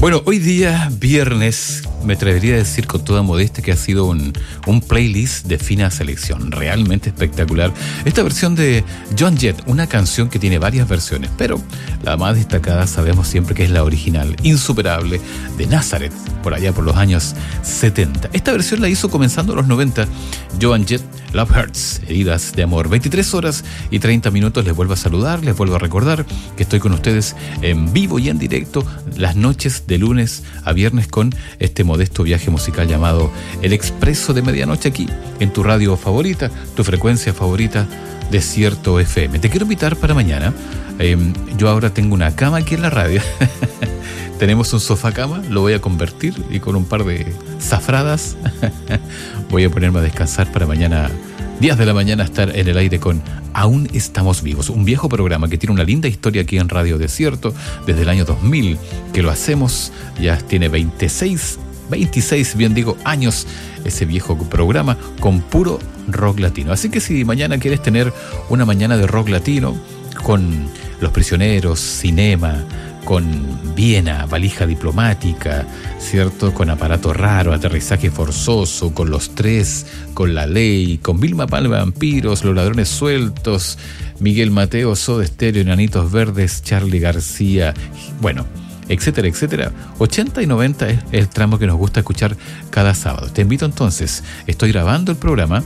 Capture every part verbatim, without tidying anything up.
Bueno, hoy día, viernes, me atrevería a decir con toda modestia que ha sido un, un playlist de fina selección, realmente espectacular. Esta versión de Joan Jett, una canción que tiene varias versiones, pero la más destacada sabemos siempre que es la original, insuperable, de Nazareth, por allá por los años setenta. Esta versión la hizo comenzando los noventa, Joan Jett, Love Hurts, heridas de amor. veintitrés horas y treinta minutos, les vuelvo a saludar, les vuelvo a recordar que estoy con ustedes en vivo y en directo las noches de lunes a viernes con este modesto viaje musical llamado El Expreso de Medianoche, aquí en tu radio favorita, tu frecuencia favorita, Desierto F M. Te quiero invitar para mañana. Eh, yo ahora tengo una cama aquí en la radio. Tenemos un sofá cama, lo voy a convertir y con un par de zafradas voy a ponerme a descansar para mañana, diez de la mañana, estar en el aire con Aún Estamos Vivos, un viejo programa que tiene una linda historia aquí en Radio Desierto, desde el año dos mil que lo hacemos, ya tiene veintiséis, veintiséis, bien digo, años ese viejo programa con puro rock latino. Así que si mañana quieres tener una mañana de rock latino con Los Prisioneros, Cinema, con Viena, Valija Diplomática, ¿cierto? Con Aparato Raro, Aterrizaje Forzoso, con Los Tres, con La Ley, con Vilma Palma, Vampiros, Los Ladrones Sueltos, Miguel Mateo, Soda Stereo, Enanitos Verdes, Charly García, bueno, etcétera, etcétera. ochenta y noventa es el tramo que nos gusta escuchar cada sábado. Te invito entonces, estoy grabando el programa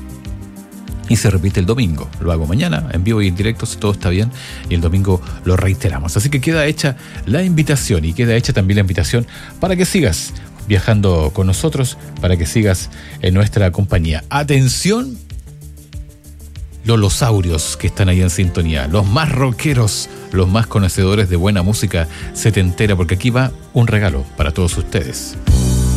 y se repite el domingo. Lo hago mañana, en vivo y en directo, si todo está bien, y el domingo lo reiteramos. Así que queda hecha la invitación, y queda hecha también la invitación para que sigas viajando con nosotros, para que sigas en nuestra compañía. Atención, lolosaurios que están ahí en sintonía, los más rockeros, los más conocedores de buena música setentera, porque aquí va un regalo para todos ustedes.